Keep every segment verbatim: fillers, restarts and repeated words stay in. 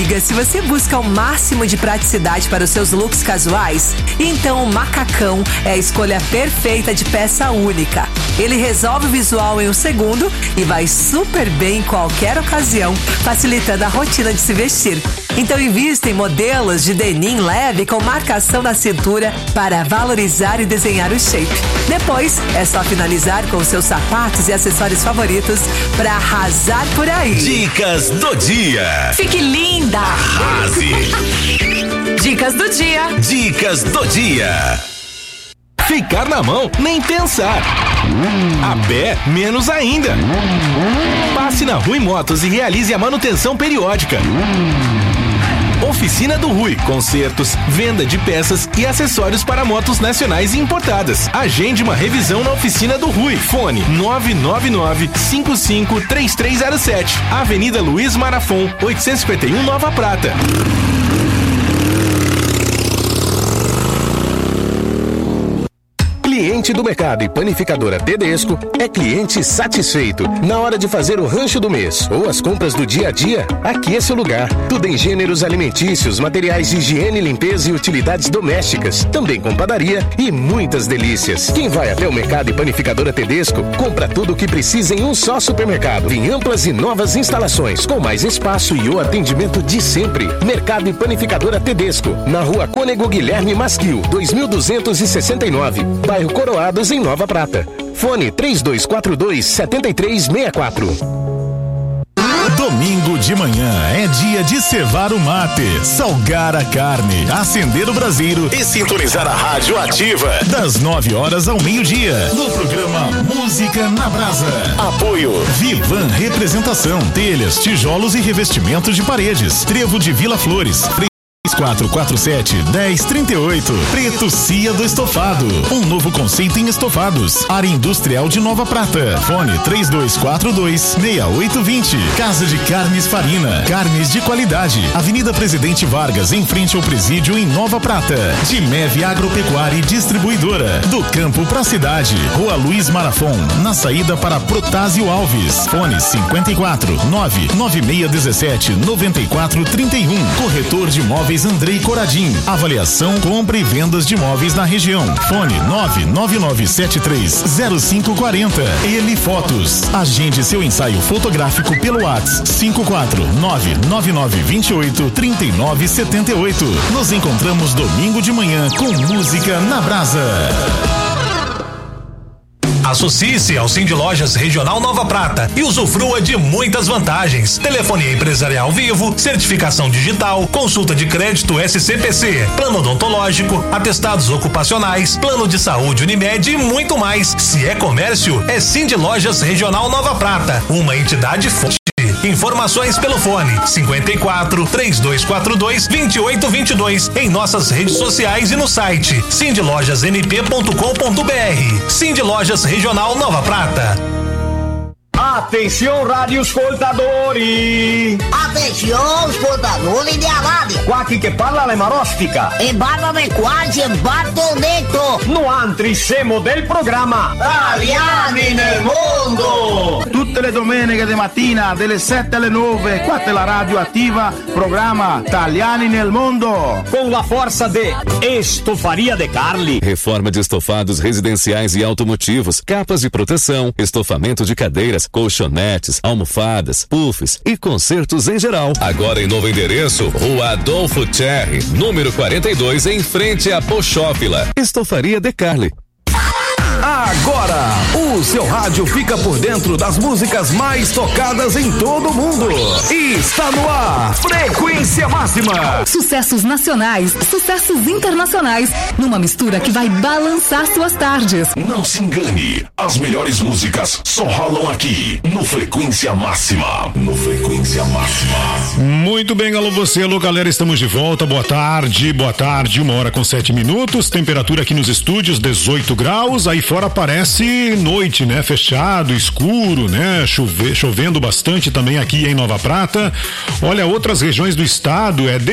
amiga, se você busca o máximo de praticidade para os seus looks casuais, então o macacão é a escolha perfeita de peça única. Ele resolve o visual em um segundo e vai super bem em qualquer ocasião, facilitando a rotina de se vestir. Então invista em modelos de denim leve com marcação na cintura para valorizar e desenhar o shape. Depois, é só finalizar com seus sapatos e acessórios favoritos para arrasar por aí. Dicas do dia. Fique linda. Arrase. Dicas do dia. Dicas do dia. Ficar na mão, nem pensar. A pé, menos ainda. Passe na Rui Motos e realize a manutenção periódica. Oficina do Rui, consertos, venda de peças e acessórios para motos nacionais e importadas. Agende uma revisão na Oficina do Rui. Fone nove nove nove, cinco cinco três três zero sete. Avenida Luiz Marafon, oitocentos e cinquenta e um, Nova Prata. Cliente do mercado e panificadora Tedesco é cliente satisfeito. Na hora de fazer o rancho do mês ou as compras do dia a dia, aqui é seu lugar. Tudo em gêneros alimentícios, materiais de higiene, limpeza e utilidades domésticas. Também com padaria e muitas delícias. Quem vai até o mercado e panificadora Tedesco, compra tudo o que precisa em um só supermercado. Em amplas e novas instalações, com mais espaço e o atendimento de sempre. Mercado e panificadora Tedesco, na rua Cônego Guilherme Masquil, dois mil duzentos e sessenta e nove, bairro Coroados, em Nova Prata. Fone três dois quatro dois, sete três seis quatro. Domingo de manhã é dia de cevar o mate, salgar a carne, acender o braseiro e sintonizar a rádio ativa. Das nove horas ao meio-dia, no programa Música na Brasa. Apoio Vivan Representação, telhas, tijolos e revestimentos de paredes. Trevo de Vila Flores. quatro quatro sete, um zero três oito. Preto Cia do Estofado. Um novo conceito em estofados. Área Industrial de Nova Prata. Fone três dois quatro dois, seis oito dois zero. Casa de Carnes Farina. Carnes de qualidade. Avenida Presidente Vargas, em frente ao presídio, em Nova Prata. De Meve Agropecuária e Distribuidora. Do campo pra cidade. Rua Luiz Marafon, na saída para Protásio Alves. Fone cinquenta e quatro, nove nove seis um sete, nove quatro três um. Corretor de imóveis Andrei Coradim. Avaliação, compra e vendas de imóveis na região. Fone nove nove nove sete três zero cinco quatro zero. Ele Fotos. Agende seu ensaio fotográfico pelo WhatsApp cinco quatro nove nove nove dois oito três nove sete oito. Nos encontramos domingo de manhã com Música na Brasa. Associe-se ao Cindy Lojas Regional Nova Prata e usufrua de muitas vantagens. Telefonia empresarial vivo, certificação digital, consulta de crédito S C P C, plano odontológico, atestados ocupacionais, plano de saúde Unimed e muito mais. Se é comércio, é Cindy Lojas Regional Nova Prata, uma entidade forte. Informações pelo fone cinquenta e quatro, três dois quatro dois, vinte e oito vinte e dois, em nossas redes sociais e no site cindy lojas n p ponto com ponto b r. Cindy Lojas Regional Nova Prata. Atenção, radioascoltatori! Atenção, ascoltatori di Aladdin! Qua chi che parla le marostica! E parlano quasi in battimento! No altri siamo del programma Italiani nel mondo! Tutte le domeniche di mattina, dalle sette alle nove, qua è la radio attiva, programma Italiani nel mondo! Com la forza de Estofaria de Carli! Reforma de estofados residenciais e automotivos, capas de proteção, estofamento de cadeiras, colchonetes, almofadas, puffs e consertos em geral. Agora em novo endereço, Rua Adolfo Cherry, número quarenta e dois, em frente à Pochófila. Estofaria de Carli. Agora, o seu rádio fica por dentro das músicas mais tocadas em todo o mundo. E está no ar, Frequência Máxima. Sucessos nacionais, sucessos internacionais, numa mistura que vai balançar suas tardes. Não se engane, as melhores músicas só rolam aqui, no Frequência Máxima. No Frequência Máxima. Muito bem, alô você, alô galera, estamos de volta, boa tarde, boa tarde, uma hora com sete minutos, temperatura aqui nos estúdios dezoito graus, aí fora parece noite, né? Fechado, escuro, né? Chove, chovendo bastante também aqui em Nova Prata. Olha, outras regiões do estado, é desde quinta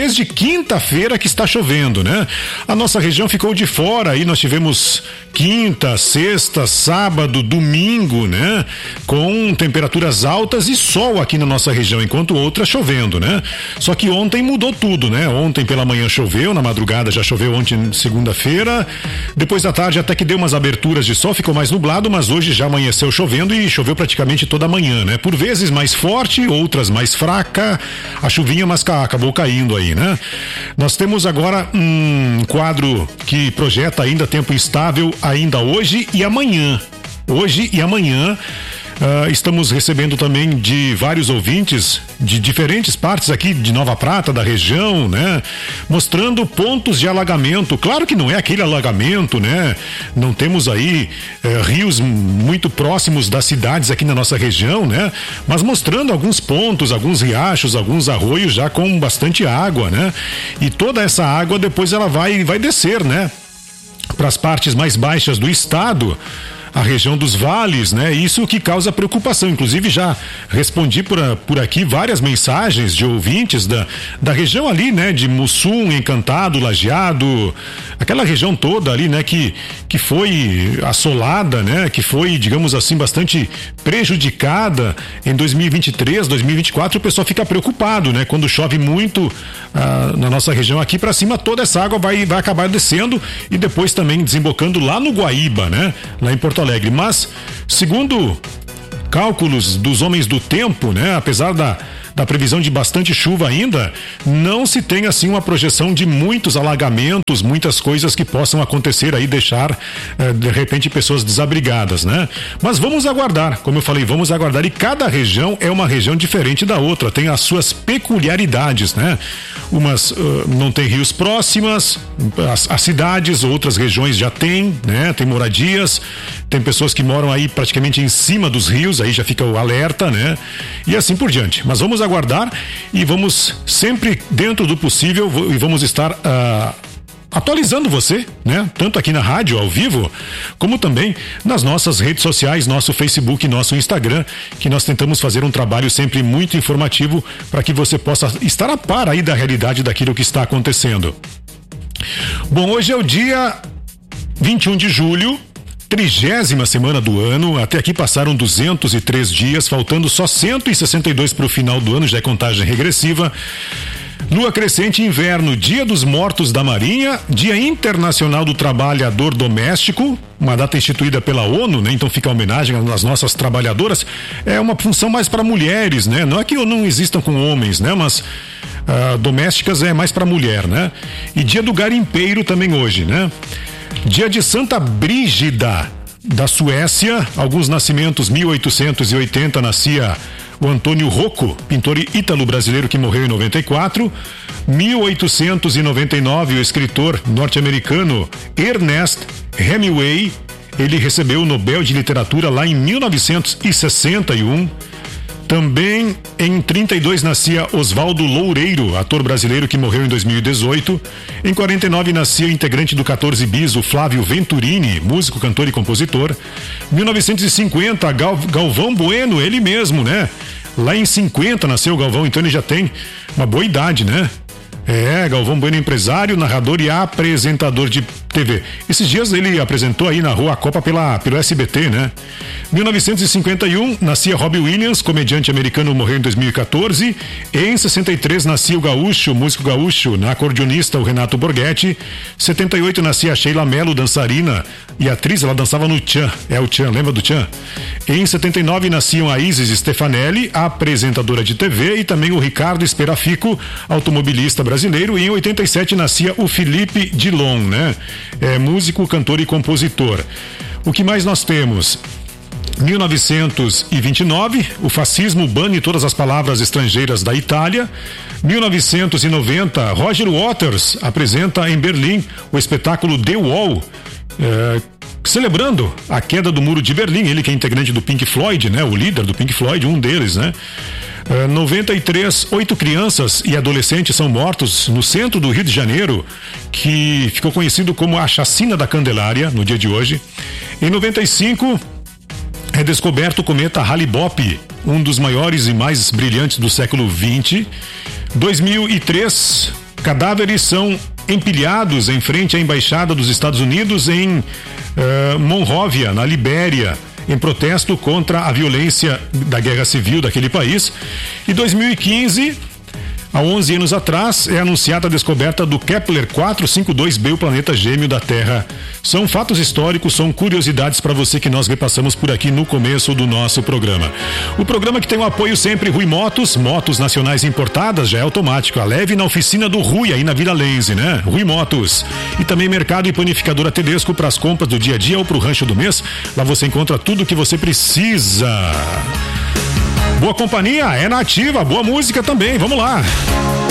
quinta-feira que está chovendo, né? A nossa região ficou de fora, aí nós tivemos quinta, sexta, sábado, domingo, né? Com temperaturas altas e sol aqui na nossa região, enquanto outras chovendo, né? Só que ontem mudou tudo, né? Ontem pela manhã choveu, na madrugada já choveu ontem, segunda-feira, depois da tarde até que deu umas aberturas de sol, ficou mais nublado, mas hoje já amanheceu chovendo e choveu praticamente toda a manhã, né? Por vezes mais forte, outras mais fraca, a chuvinha mas acabou caindo aí, né? Nós temos agora um quadro que projeta ainda tempo instável ainda hoje e amanhã. Hoje e amanhã. Uh, estamos recebendo também de vários ouvintes de diferentes partes aqui de Nova Prata, da região, né? Mostrando pontos de alagamento. Claro que não é aquele alagamento, né? Não temos aí eh, rios muito próximos das cidades aqui na nossa região, né? Mas mostrando alguns pontos, alguns riachos, alguns arroios já com bastante água, né? E toda essa água depois ela vai, vai descer, né? Para as partes mais baixas do estado, a região dos vales, né? Isso que causa preocupação. Inclusive já respondi por, por aqui várias mensagens de ouvintes da, da região ali, né? De Mussum, Encantado, Lajeado, aquela região toda ali, né? Que, que foi assolada, né? Que foi, digamos assim, bastante prejudicada em dois mil e vinte e três, dois mil e vinte e quatro. O pessoal fica preocupado, né? Quando chove muito ah, na nossa região aqui para cima, toda essa água vai, vai acabar descendo e depois também desembocando lá no Guaíba, né? Lá em Porto Alegre, mas segundo cálculos dos homens do tempo, né, apesar da, da previsão de bastante chuva ainda, não se tem assim uma projeção de muitos alagamentos, muitas coisas que possam acontecer aí, deixar eh, de repente pessoas desabrigadas, né? Mas vamos aguardar, como eu falei, vamos aguardar, e cada região é uma região diferente da outra, tem as suas peculiaridades, né? Umas uh, não tem rios próximas, as, as cidades, outras regiões já tem, né? Tem moradias, tem pessoas que moram aí praticamente em cima dos rios, aí já fica o alerta, né? E assim por diante. Mas vamos aguardar e vamos sempre, dentro do possível, e vamos estar uh, atualizando você, né? Tanto aqui na rádio, ao vivo, como também nas nossas redes sociais, nosso Facebook, nosso Instagram, que nós tentamos fazer um trabalho sempre muito informativo para que você possa estar a par aí da realidade daquilo que está acontecendo. Bom, hoje é o dia vinte e um de julho, trigésima semana do ano. Até aqui passaram duzentos e três dias, faltando só cento e sessenta e dois para o final do ano, já é contagem regressiva. Lua crescente, inverno, Dia dos Mortos da Marinha, Dia Internacional do Trabalhador Doméstico, uma data instituída pela ONU, né? Então fica a homenagem às nossas trabalhadoras. É uma função mais para mulheres, né? Não é que não existam com homens, né? Mas uh, domésticas é mais para mulher, né? E Dia do Garimpeiro também hoje, né? Dia de Santa Brígida, da Suécia, alguns nascimentos, mil oitocentos e oitenta nascia o Antônio Rocco, pintor ítalo-brasileiro que morreu em noventa e quatro. mil oitocentos e noventa e nove, o escritor norte-americano Ernest Hemingway, ele recebeu o Nobel de Literatura lá em mil novecentos e sessenta e um. Também em trinta e dois nascia Oswaldo Loureiro, ator brasileiro que morreu em dois mil e dezoito. Em quarenta e nove nascia o integrante do quatorze bis, o Flávio Venturini, músico, cantor e compositor. mil novecentos e cinquenta, Gal, Galvão Bueno, ele mesmo, né? Lá em cinquenta nasceu o Galvão, então ele já tem uma boa idade, né? É, Galvão Bueno, empresário, narrador e apresentador de T V. Esses dias ele apresentou aí na Rua Copa pela, pelo S B T, né? mil novecentos e cinquenta e um, nascia Robbie Williams, comediante americano, morreu em dois mil e quatorze. Em sessenta e três, nascia o gaúcho, músico gaúcho, na acordeonista, o Renato Borghetti. setenta e oito, nascia a Sheila Mello, dançarina e atriz, ela dançava no Tchan, é o Tchan, lembra do Tchan? Em setenta e nove, nasciam a Isis Stefanelli, apresentadora de T V, e também o Ricardo Esperafico, automobilista brasileiro. E em oitenta e sete, nascia o Felipe Dilon, né? É músico, cantor e compositor. O que mais nós temos? mil novecentos e vinte e nove, o fascismo bane todas as palavras estrangeiras da Itália. mil novecentos e noventa, Roger Waters apresenta em Berlim o espetáculo The Wall, é, celebrando a queda do muro de Berlim. Ele que é integrante do Pink Floyd, né? O líder do Pink Floyd, um deles, né? Uh, noventa e três, oito crianças e adolescentes são mortos no centro do Rio de Janeiro, que ficou conhecido como a Chacina da Candelária no dia de hoje. Em noventa e cinco, é descoberto o cometa Hale-Bopp, um dos maiores e mais brilhantes do século vinte. dois mil e três, Cadáveres são empilhados em frente à Embaixada dos Estados Unidos em uh, Monróvia, na Libéria, em protesto contra a violência da guerra civil daquele país. E dois mil e quinze, há onze anos atrás, é anunciada a descoberta do Kepler quatrocentos e cinquenta e dois b, o planeta gêmeo da Terra. São fatos históricos, são curiosidades para você que nós repassamos por aqui no começo do nosso programa. O programa que tem o apoio sempre Rui Motos, motos nacionais importadas, já é automático. A leve na oficina do Rui, aí na Vila Lense, né? Rui Motos. E também Mercado e Panificadora Tedesco para as compras do dia a dia ou para o rancho do mês. Lá você encontra tudo o que você precisa. Boa companhia é na Ativa, boa música também, vamos lá.